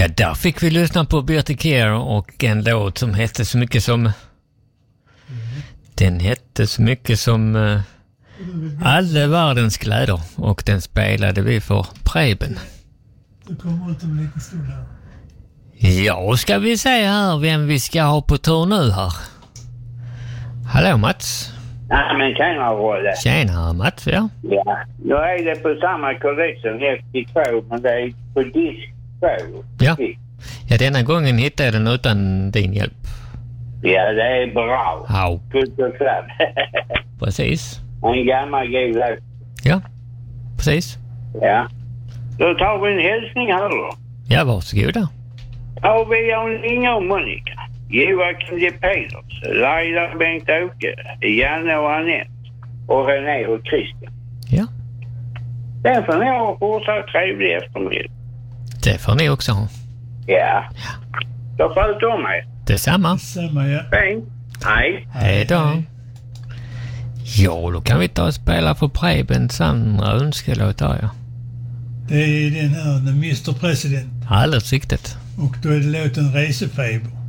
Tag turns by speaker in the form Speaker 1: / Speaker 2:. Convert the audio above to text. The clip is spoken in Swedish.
Speaker 1: Ja, där fick vi lyssna på Bertie Kerr och en låt som hette så mycket som... Den hette så mycket som Alla världens kläder och den spelade vi för Preben.
Speaker 2: Du kommer ut om en liten stund här.
Speaker 1: Ja, ska vi se här vem vi ska ha på tur nu här. Hallå Mats.
Speaker 3: Nej, men tjena Rolle.
Speaker 1: Tjena Mats, ja.
Speaker 3: Ja, nu är det på samma kollekt som FT2, men det är på disk 2.
Speaker 1: Ja. Ja, denna gången hittade jag den utan din hjälp.
Speaker 3: Ja, det är bra.
Speaker 1: Ja.
Speaker 3: Kutt och klapp.
Speaker 1: Precis.
Speaker 3: En gammal god låt.
Speaker 1: Ja, precis.
Speaker 3: Ja. Då tar vi en hälsning här då.
Speaker 1: Ja, varsågoda.
Speaker 3: Tar vi Jan Inge och Monica, Joakim de Peters, Laila, Bengt-Åke, Janne och Annette och René och Christian.
Speaker 1: Ja.
Speaker 3: Den får ni ha fortsatt trevlig eftermiddag.
Speaker 1: Det får ni också ha.
Speaker 3: Ja. Då sköt om mig.
Speaker 1: Detsamma.
Speaker 2: Samma, ja.
Speaker 3: Hej.
Speaker 1: Hej då. Ja, då kan vi ta och spela för Prebens andra önskelåt här, ja.
Speaker 2: Det är den här, The Mr. President.
Speaker 1: Alldeles riktigt.
Speaker 2: Och då är det låten Resefeber.